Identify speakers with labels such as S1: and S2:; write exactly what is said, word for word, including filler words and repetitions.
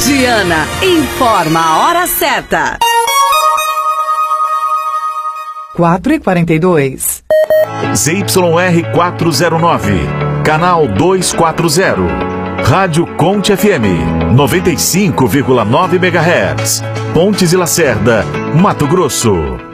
S1: Diana informa a hora certa.
S2: quatro e quarenta e dois.
S3: Z Y R quatrocentos e nove, canal duzentos e quarenta. Rádio Conte F M, noventa e cinco vírgula nove megahertz. Pontes e Lacerda, Mato Grosso.